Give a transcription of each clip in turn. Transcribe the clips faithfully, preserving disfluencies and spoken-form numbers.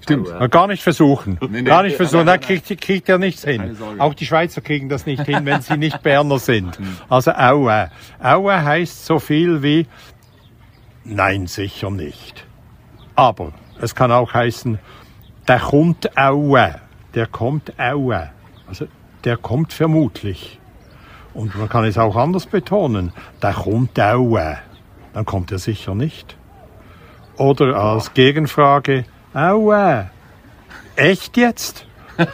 Stimmt. Aue. Gar nicht versuchen. Nee, nee. Gar nicht versuchen. Da kriegt, kriegt er nichts hin. Auch die Schweizer kriegen das nicht hin, wenn sie nicht Berner sind. Also Aue. Aue heißt so viel wie nein, sicher nicht. Aber es kann auch heißen, der kommt Aue. Der kommt Aue. Also der kommt vermutlich. Und man kann es auch anders betonen. Der kommt Aue. Dann kommt er sicher nicht. Oder als Gegenfrage, Aue, echt jetzt?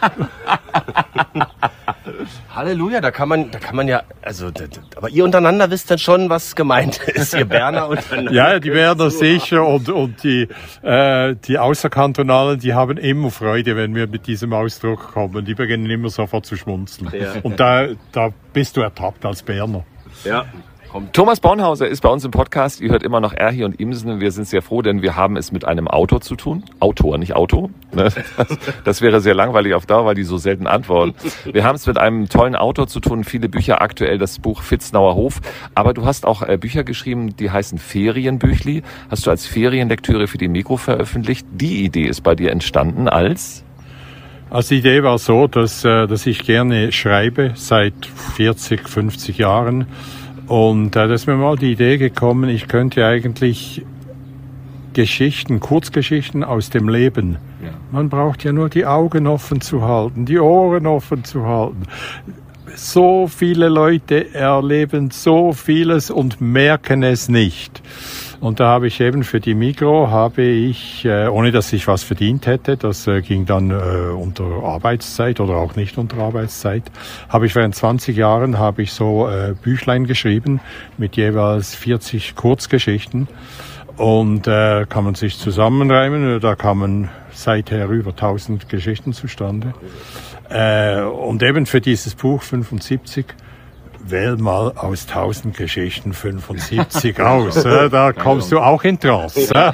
Halleluja, da kann man, da kann man ja, also, da, aber ihr untereinander wisst dann schon, was gemeint ist, ihr Berner untereinander. Ja, die Berner sicher und, und die, äh, die Außerkantonalen, die haben immer Freude, wenn wir mit diesem Ausdruck kommen. Die beginnen immer sofort zu schmunzeln. Ja. Und da, da bist du ertappt als Berner. Ja. Thomas Bornhauser ist bei uns im Podcast. Ihr hört immer noch Erhi und Imsen. Wir sind sehr froh, denn wir haben es mit einem Autor zu tun. Autor, nicht Auto. Das, das wäre sehr langweilig auf Dauer, weil die so selten antworten. Wir haben es mit einem tollen Autor zu tun. Viele Bücher, aktuell das Buch Vitznauer Hof. Aber du hast auch Bücher geschrieben, die heißen Ferienbüchli. Hast du als Ferienlektüre für die Mikro veröffentlicht. Die Idee ist bei dir entstanden als... Also die Idee war so, dass, dass ich gerne schreibe, seit vierzig, fünfzig Jahren. Und äh, da ist mir mal die Idee gekommen, ich könnte eigentlich Geschichten, Kurzgeschichten aus dem Leben. Ja. Man braucht ja nur die Augen offen zu halten, die Ohren offen zu halten. So viele Leute erleben so vieles und merken es nicht. Und da habe ich eben für die Migros, habe ich, äh, ohne dass ich was verdient hätte, das äh, ging dann äh, unter Arbeitszeit oder auch nicht unter Arbeitszeit, habe ich während zwanzig Jahren habe ich so äh, Büchlein geschrieben mit jeweils vierzig Kurzgeschichten. Und äh, kann man sich zusammenreimen, da kamen seither über tausend Geschichten zustande. Äh, und eben für dieses Buch fünfundsiebzig, wähl mal aus tausend Geschichten fünfundsiebzig aus. Äh, da kommst du auch in Trance. Äh?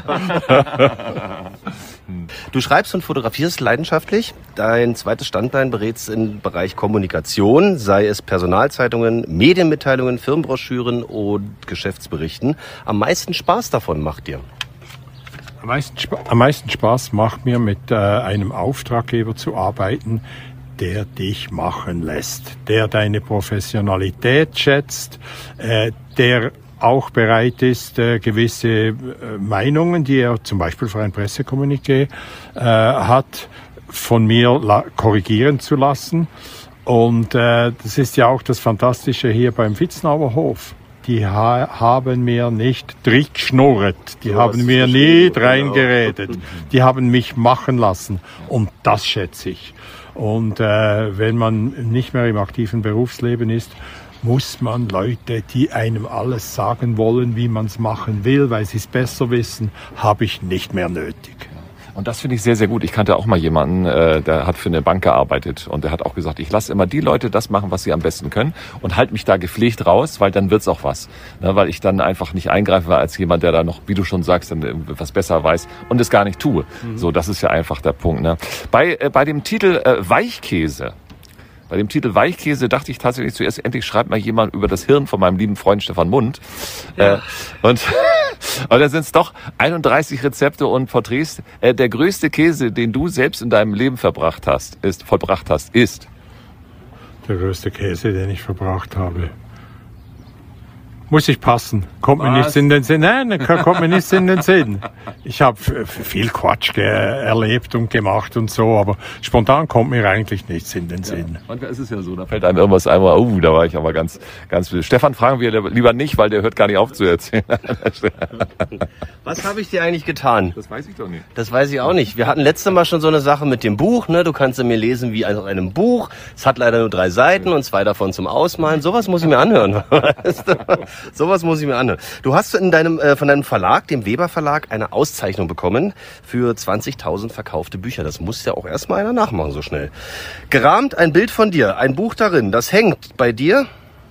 Du schreibst und fotografierst leidenschaftlich. Dein zweites Standbein berätst im Bereich Kommunikation, sei es Personalzeitungen, Medienmitteilungen, Firmenbroschüren und Geschäftsberichten. Am meisten Spaß davon macht dir? Am meisten, Sp- am meisten Spaß macht mir, mit äh, einem Auftraggeber zu arbeiten, der dich machen lässt, der deine Professionalität schätzt, äh, der auch bereit ist, äh, gewisse äh, Meinungen, die er zum Beispiel für ein Pressekommuniqué äh, hat, von mir la- korrigieren zu lassen. Und äh, das ist ja auch das Fantastische hier beim Vitznauer Hof. Die ha- haben mir nicht drittschnurret, die so haben mir nie reingeredet, die haben mich machen lassen und das schätze ich. Und äh, wenn man nicht mehr im aktiven Berufsleben ist, muss man Leute, die einem alles sagen wollen, wie man es machen will, weil sie es besser wissen, habe ich nicht mehr nötig. Und das finde ich sehr, sehr gut. Ich kannte auch mal jemanden, äh, der hat für eine Bank gearbeitet und der hat auch gesagt, ich lasse immer die Leute das machen, was sie am besten können und halte mich da gepflegt raus, weil dann wird's auch was. Ne, weil ich dann einfach nicht eingreife als jemand, der da noch, wie du schon sagst, dann was besser weiß und es gar nicht tue. Mhm. So, das ist ja einfach der Punkt. Ne? Bei, äh, bei dem Titel äh, Weichkäse, Bei dem Titel Weichkäse dachte ich tatsächlich zuerst, endlich schreibt mal jemand über das Hirn von meinem lieben Freund Stefan Mund. Ja. Äh, und und da sind es doch einunddreißig Rezepte und Porträts. Äh, der größte Käse, den du selbst in deinem Leben verbracht hast, ist vollbracht hast, ist der größte Käse, den ich verbracht habe. Muss ich passen. Kommt mir nichts in den Sinn. Nein, kommt mir nichts in den Sinn. Ich habe viel Quatsch ge- erlebt und gemacht und so, aber spontan kommt mir eigentlich nichts in den Sinn. Ja, manchmal ist es ja so, da fällt einem irgendwas ein, oh, da war ich aber ganz, ganz wild. Stefan fragen wir lieber nicht, weil der hört gar nicht auf zu erzählen. Was habe ich dir eigentlich getan? Das weiß ich doch nicht. Das weiß ich auch nicht. Wir hatten letztes Mal schon so eine Sache mit dem Buch, ne? Du kannst in mir lesen wie aus einem Buch. Es hat leider nur drei Seiten und zwei davon zum Ausmalen. Sowas muss ich mir anhören. Weißt du? Sowas muss ich mir anhören. Du hast in deinem, äh, von deinem Verlag, dem Weber Verlag, eine Auszeichnung bekommen für zwanzigtausend verkaufte Bücher. Das muss ja auch erstmal einer nachmachen so schnell. Gerahmt ein Bild von dir, ein Buch darin. Das hängt bei dir?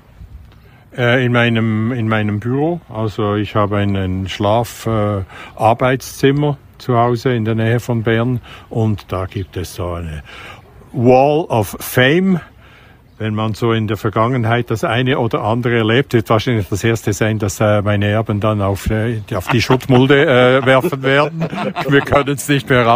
Äh, in meinem, in meinem Büro. Also ich habe ein Schlaf-Arbeitszimmer äh, zu Hause in der Nähe von Bern und da gibt es so eine Wall of Fame. Wenn man so in der Vergangenheit das eine oder andere erlebt, wird wahrscheinlich das erste sein, dass äh, meine Erben dann auf, äh, auf die Schuttmulde äh, werfen werden. Wir können es nicht mehr